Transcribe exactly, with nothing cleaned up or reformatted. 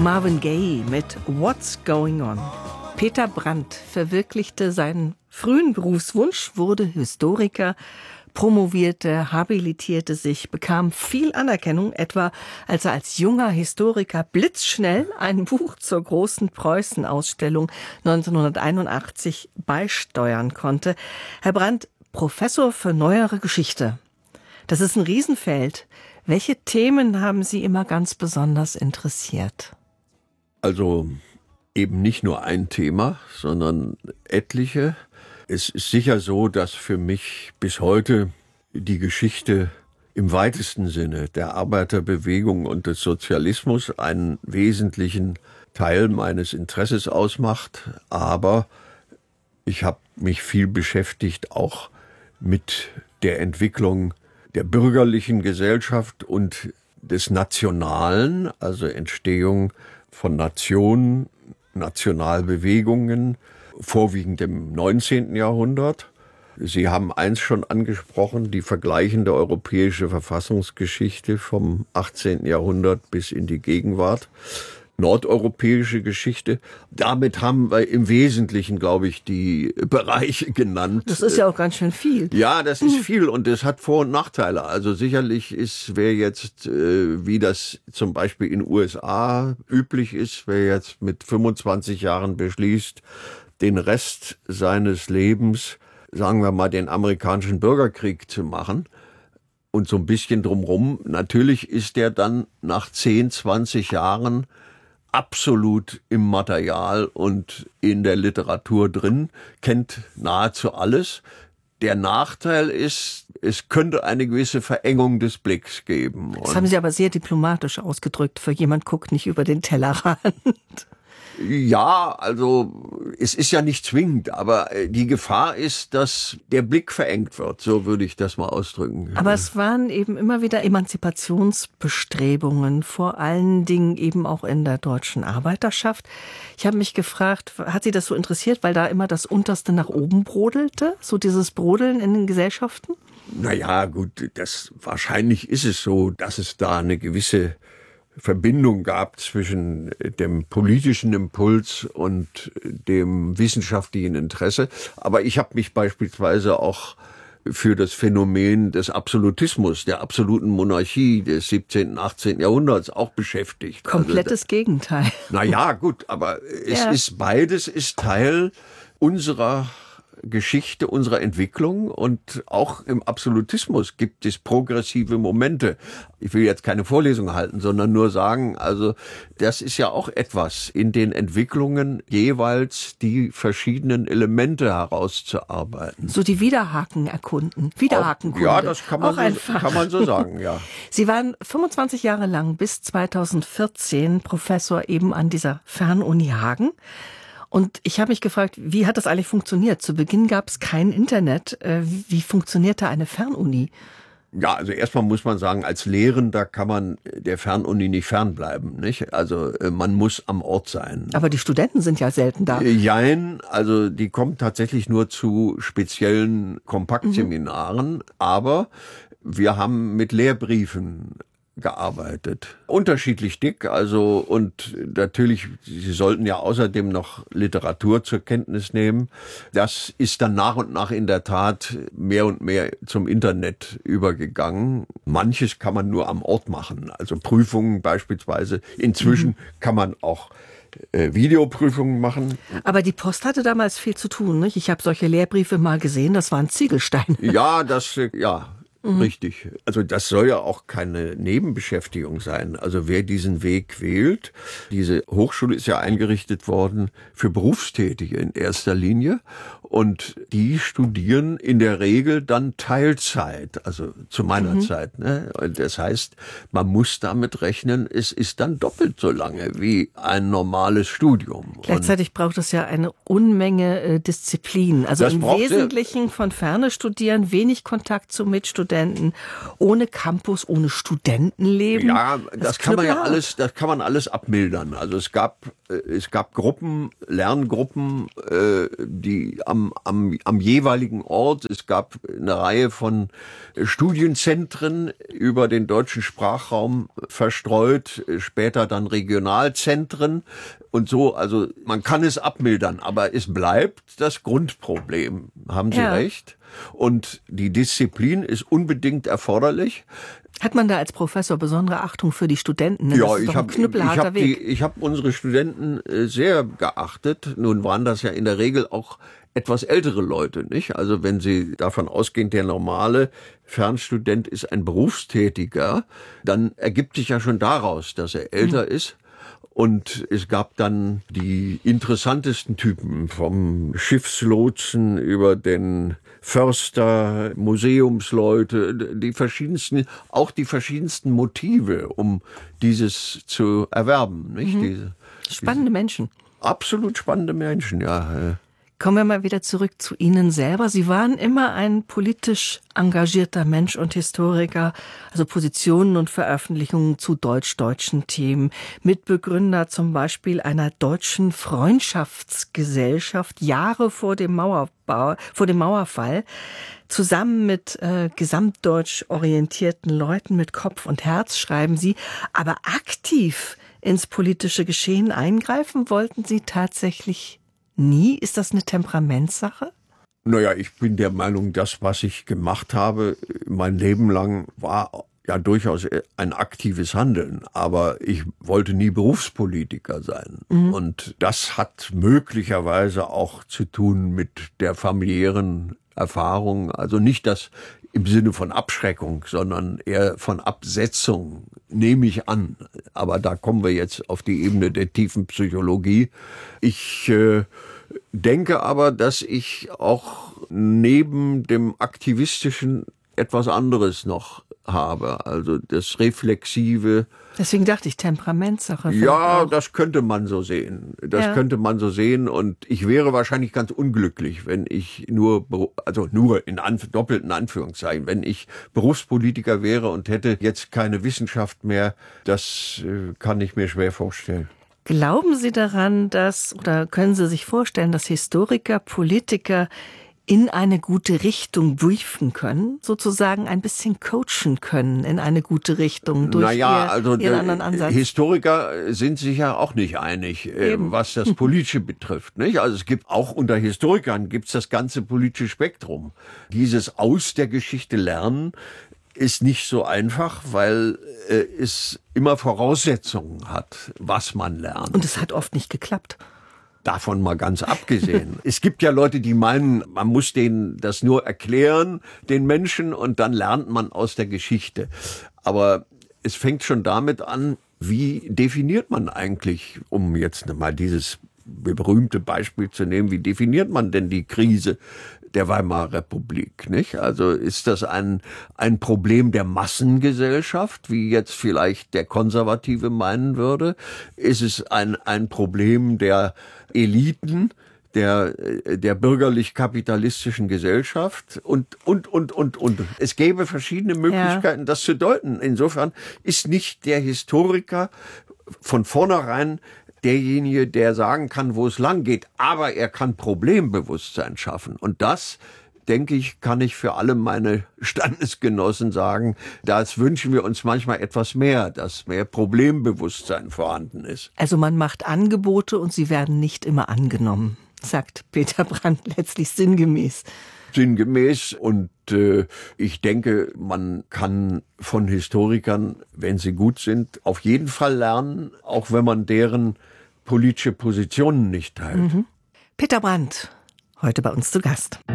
Marvin Gaye mit What's Going On. Peter Brandt verwirklichte seinen frühen Berufswunsch, wurde Historiker, promovierte, habilitierte sich, bekam viel Anerkennung, etwa als er als junger Historiker blitzschnell ein Buch zur großen Preußen-Ausstellung neunzehnhunderteinundachtzig beisteuern konnte. Herr Brandt, Professor für Neuere Geschichte. Das ist ein Riesenfeld. Welche Themen haben Sie immer ganz besonders interessiert? Also eben nicht nur ein Thema, sondern etliche. Es ist sicher so, dass für mich bis heute die Geschichte im weitesten Sinne der Arbeiterbewegung und des Sozialismus einen wesentlichen Teil meines Interesses ausmacht. Aber ich habe mich viel beschäftigt auch mit der Entwicklung der bürgerlichen Gesellschaft und des Nationalen, also Entstehung von Nationen, Nationalbewegungen, vorwiegend im neunzehnten Jahrhundert. Sie haben eins schon angesprochen, die vergleichende europäische Verfassungsgeschichte vom achtzehnten Jahrhundert bis in die Gegenwart. Nordeuropäische Geschichte. Damit haben wir im Wesentlichen, glaube ich, die Bereiche genannt. Das ist ja auch ganz schön viel. Ja, das ist viel und das hat Vor- und Nachteile. Also sicherlich ist, wer jetzt, äh, wie das zum Beispiel in den U S A üblich ist, wer jetzt mit fünfundzwanzig Jahren beschließt, den Rest seines Lebens, sagen wir mal, den amerikanischen Bürgerkrieg zu machen, und so ein bisschen drumrum, natürlich ist der dann nach zehn, zwanzig Jahren absolut im Material und in der Literatur drin, kennt nahezu alles. Der Nachteil ist, es könnte eine gewisse Verengung des Blicks geben. Das haben Sie aber sehr diplomatisch ausgedrückt, für jemand guckt nicht über den Tellerrand. Ja, also es ist ja nicht zwingend, aber die Gefahr ist, dass der Blick verengt wird, so würde ich das mal ausdrücken. Aber es waren eben immer wieder Emanzipationsbestrebungen, vor allen Dingen eben auch in der deutschen Arbeiterschaft. Ich habe mich gefragt, hat Sie das so interessiert, weil da immer das Unterste nach oben brodelte, so dieses Brodeln in den Gesellschaften? Naja, gut, das wahrscheinlich ist es so, dass es da eine gewisse Verbindung gab zwischen dem politischen Impuls und dem wissenschaftlichen Interesse. Aber ich habe mich beispielsweise auch für das Phänomen des Absolutismus, der absoluten Monarchie des siebzehnten, achtzehnten Jahrhunderts auch beschäftigt. Komplettes also, Gegenteil. Na ja, gut, aber es ja. ist beides ist Teil unserer Geschichte unserer Entwicklung, und auch im Absolutismus gibt es progressive Momente. Ich will jetzt keine Vorlesung halten, sondern nur sagen, also das ist ja auch etwas in den Entwicklungen, jeweils die verschiedenen Elemente herauszuarbeiten. So die Widerhaken erkunden, Widerhakenkunde. Ja, das kann man, auch so, kann man so sagen, ja. Sie waren fünfundzwanzig Jahre lang bis zweitausendvierzehn Professor eben an dieser Fernuni Hagen. Und ich habe mich gefragt, wie hat das eigentlich funktioniert? Zu Beginn gab es kein Internet. Wie funktionierte eine Fernuni? Ja, also erstmal muss man sagen, als Lehrender kann man der Fernuni nicht fernbleiben, nicht? Also man muss am Ort sein. Aber die Studenten sind ja selten da. Jein, also die kommen tatsächlich nur zu speziellen Kompaktseminaren, mhm. aber wir haben mit Lehrbriefen gearbeitet. Unterschiedlich dick, also, und natürlich, Sie sollten ja außerdem noch Literatur zur Kenntnis nehmen. Das ist dann nach und nach in der Tat mehr und mehr zum Internet übergegangen. Manches kann man nur am Ort machen, also Prüfungen beispielsweise. Inzwischen mhm. kann man auch äh, Videoprüfungen machen. Aber die Post hatte damals viel zu tun, nicht? Ich habe solche Lehrbriefe mal gesehen, das waren Ziegelsteine. Ja, das, ja. Mhm. Richtig. Also das soll ja auch keine Nebenbeschäftigung sein. Also wer diesen Weg wählt, diese Hochschule ist ja eingerichtet worden für Berufstätige in erster Linie, und die studieren in der Regel dann Teilzeit, also zu meiner mhm. Zeit. Ne? Und das heißt, man muss damit rechnen, es ist dann doppelt so lange wie ein normales Studium. Gleichzeitig und braucht es ja eine Unmenge äh, Disziplin. Also im Wesentlichen von Ferne studieren, wenig Kontakt zu Mitstudenten, ohne Campus, ohne Studentenleben. Ja, das, das kann man ja alles, das kann man alles abmildern. Also es gab es gab Gruppen, Lerngruppen, äh, die am, am, am jeweiligen Ort, es gab eine Reihe von Studienzentren über den deutschen Sprachraum verstreut, später dann Regionalzentren und so. Also man kann es abmildern, aber es bleibt das Grundproblem. Haben Sie Ja. recht? Und die Disziplin ist unbedingt erforderlich. Hat man da als Professor besondere Achtung für die Studenten? Ne? Ja, Das ist ich doch ein habe ich knüppelharter hab Weg. die, ich habe unsere Studenten äh, sehr geachtet. Nun waren das ja in der Regel auch etwas ältere Leute, nicht? Also wenn Sie davon ausgehen, der normale Fernstudent ist ein Berufstätiger, dann ergibt sich ja schon daraus, dass er älter mhm. ist. Und es gab dann die interessantesten Typen, vom Schiffslotsen über den Förster, Museumsleute, die verschiedensten, auch die verschiedensten Motive, um dieses zu erwerben, nicht? Mhm. Diese, Spannende diese, Menschen. Absolut spannende Menschen, ja. Kommen wir mal wieder zurück zu Ihnen selber. Sie waren immer ein politisch engagierter Mensch und Historiker, also Positionen und Veröffentlichungen zu deutsch-deutschen Themen. Mitbegründer zum Beispiel einer deutschen Freundschaftsgesellschaft Jahre vor dem Mauerbau, vor dem Mauerfall, zusammen mit äh, gesamtdeutsch orientierten Leuten mit Kopf und Herz, schreiben Sie, aber aktiv ins politische Geschehen eingreifen wollten Sie tatsächlich nie? Ist das eine Temperamentssache? Naja, ich bin der Meinung, das, was ich gemacht habe, mein Leben lang, war ja durchaus ein aktives Handeln. Aber ich wollte nie Berufspolitiker sein. Mhm. Und das hat möglicherweise auch zu tun mit der familiären Erfahrung. Also nicht das im Sinne von Abschreckung, sondern eher von Absetzung, nehme ich an. Aber da kommen wir jetzt auf die Ebene der tiefen Psychologie. Ich äh, denke aber, dass ich auch neben dem Aktivistischen etwas anderes noch habe. Also das Reflexive. Deswegen dachte ich, Temperamentssache. Ja, das könnte man so sehen. Das ja. könnte man so sehen. Und ich wäre wahrscheinlich ganz unglücklich, wenn ich nur, also nur in Anf- doppelten Anführungszeichen, wenn ich Berufspolitiker wäre und hätte jetzt keine Wissenschaft mehr. Das äh, kann ich mir schwer vorstellen. Glauben Sie daran, dass, oder können Sie sich vorstellen, dass Historiker, Politiker in eine gute Richtung briefen können, sozusagen ein bisschen coachen können in eine gute Richtung durch naja, ihr, also ihren anderen Ansatz? Historiker sind sich ja auch nicht einig, äh, was das Politische betrifft. Nicht? Also es gibt auch unter Historikern gibt's das ganze politische Spektrum. Dieses aus der Geschichte lernen ist nicht so einfach, weil äh, es immer Voraussetzungen hat, was man lernt. Und es hat oft nicht geklappt. Davon mal ganz abgesehen. Es gibt ja Leute, die meinen, man muss denen das nur erklären, den Menschen, und dann lernt man aus der Geschichte. Aber es fängt schon damit an, wie definiert man eigentlich, um jetzt mal dieses berühmte Beispiel zu nehmen, wie definiert man denn die Krise der Weimarer Republik, nicht? Also ist das ein, ein Problem der Massengesellschaft, wie jetzt vielleicht der Konservative meinen würde? Ist es ein, ein Problem der Eliten, der, der bürgerlich-kapitalistischen Gesellschaft und, und, und, und, und. Es gäbe verschiedene Möglichkeiten, ja. das zu deuten. Insofern ist nicht der Historiker von vornherein derjenige, der sagen kann, wo es lang geht, aber er kann Problembewusstsein schaffen. Und das, denke ich, kann ich für alle meine Standesgenossen sagen, das wünschen wir uns manchmal etwas mehr, dass mehr Problembewusstsein vorhanden ist. Also man macht Angebote und sie werden nicht immer angenommen, sagt Peter Brandt letztlich sinngemäß. Sinngemäß und äh, ich denke, man kann von Historikern, wenn sie gut sind, auf jeden Fall lernen, auch wenn man deren politische Positionen nicht teilt. Mhm. Peter Brandt, heute bei uns zu Gast.